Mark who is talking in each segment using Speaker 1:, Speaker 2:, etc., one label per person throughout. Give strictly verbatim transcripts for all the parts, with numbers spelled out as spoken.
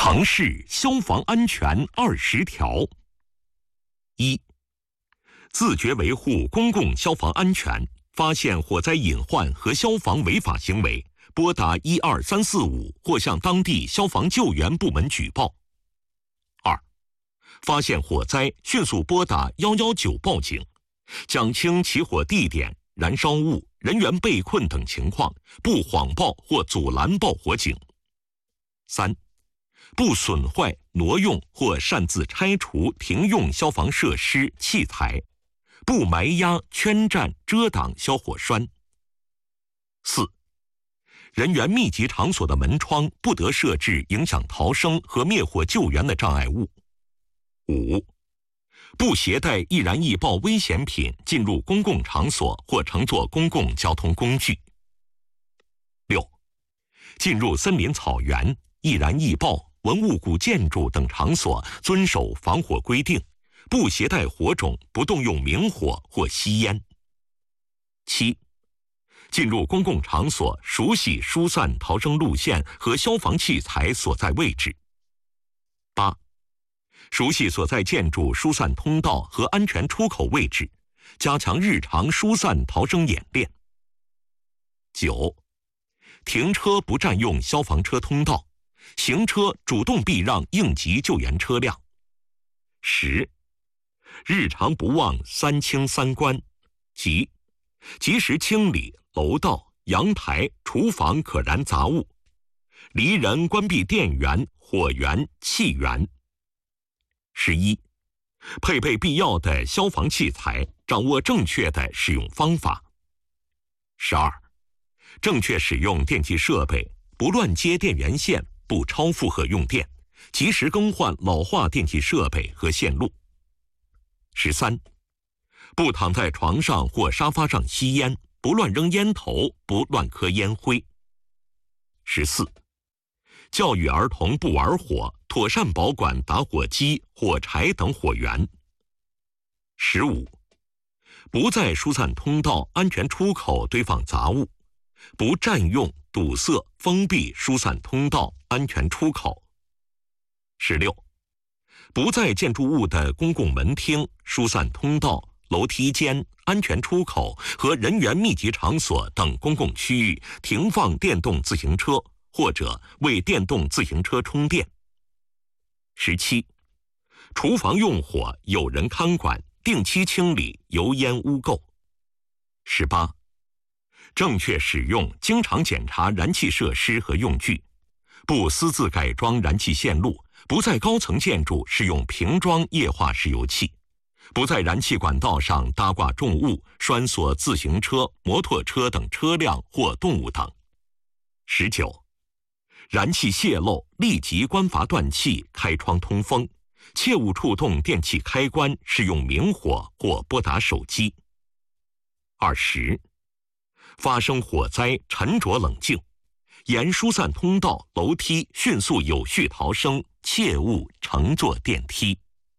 Speaker 1: 城市消防安全二十条：一、自觉维护公共消防安全，发现火灾隐患和消防违法行为，拨打一二三四五或向当地消防救援部门举报。二、发现火灾，迅速拨打一一九报警，讲清起火地点、燃烧物、人员被困等情况，不谎报或阻拦报火警。三、不损坏、挪用或擅自拆除停用消防设施、器材，不埋压、圈占、遮挡消火栓。四、人员密集场所的门窗不得设置影响逃生和灭火救援的障碍物。五、不携带易燃易爆危险品进入公共场所或乘坐公共交通工具。六、进入森林草原、易燃易爆、文物古建筑等场所遵守防火规定，不携带火种，不动用明火或吸烟。七、进入公共场所熟悉疏散逃生路线和消防器材所在位置。八、熟悉所在建筑疏散通道和安全出口位置，加强日常疏散逃生演练。九、停车不占用消防车通道，行车主动避让应急救援车辆。十、日常不忘三清三关，即及时清理楼道、阳台、厨房可燃杂物，离人关闭电源、火源、气源。十一、配备必要的消防器材，掌握正确的使用方法。十二、正确使用电气设备，不乱接电源线，不超负荷用电，及时更换老化电气设备和线路。十三、不躺在床上或沙发上吸烟，不乱扔烟头，不乱磕烟灰。十四、教育儿童不玩火，妥善保管打火机、火柴等火源。十五、不在疏散通道、安全出口堆放杂物，不占用、堵塞、封闭疏散通道、安全出口。十六、不在建筑物的公共门厅、疏散通道、楼梯间、安全出口和人员密集场所等公共区域停放电动自行车，或者为电动自行车充电。十七、厨房用火有人看管，定期清理油烟污垢。十八、正确使用、经常检查燃气设施和用具，不私自改装燃气线路，不在高层建筑使用瓶装液化石油气，不在燃气管道上搭挂重物、拴锁自行车、摩托车等车辆或动物等。十九、燃气泄漏，立即关阀断气，开窗通风，切勿触动电器开关，使用明火或拨打手机。二十、发生火灾，沉着冷静，沿疏散通道、楼梯迅速有序逃生，切勿乘坐电梯。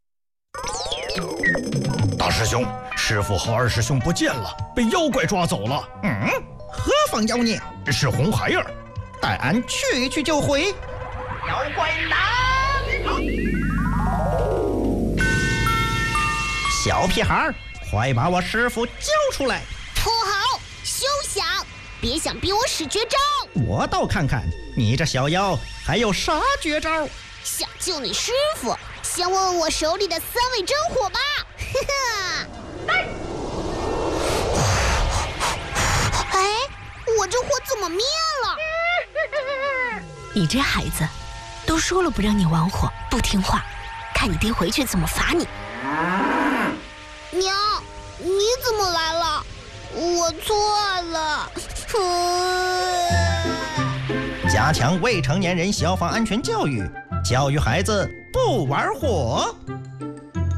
Speaker 2: 大师兄，师傅和二师兄不见了，被妖怪抓走了。
Speaker 3: 嗯，何方妖孽？
Speaker 2: 是红孩儿。
Speaker 3: 待俺去去就回。
Speaker 4: 妖怪来！
Speaker 3: 小屁孩，快把我师傅交出来！
Speaker 5: 不好，休想！别想逼我使绝招！
Speaker 3: 我倒看看你这小妖还有啥绝招！
Speaker 5: 想救你师傅，先问问我手里的三味真火吧！呵呵。哎，我这火怎么灭了？
Speaker 6: 你这孩子，都说了不让你玩火，不听话，看你爹回去怎么罚你。
Speaker 5: 娘，你怎么来了？我错了。
Speaker 3: 加强未成年人消防安全教育，教育孩子不玩火。